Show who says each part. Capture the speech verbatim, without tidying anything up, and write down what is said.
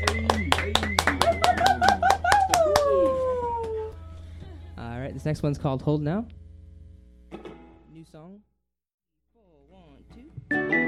Speaker 1: All right, this next one's called Hold Now. New song. Four, one, two.